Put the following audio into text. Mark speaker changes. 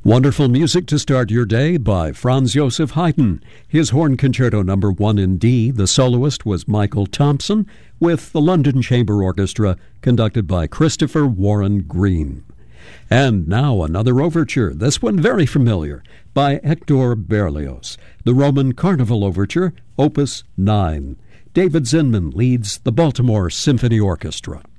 Speaker 1: Wonderful music to start your day by Franz Joseph Haydn. His Horn Concerto No. 1 in D. The soloist was Michael Thompson, with the London Chamber Orchestra conducted by Christopher Warren Green. And now another overture, this one very familiar, by Hector Berlioz, the Roman Carnival Overture, Opus 9. David Zinman leads the Baltimore Symphony Orchestra.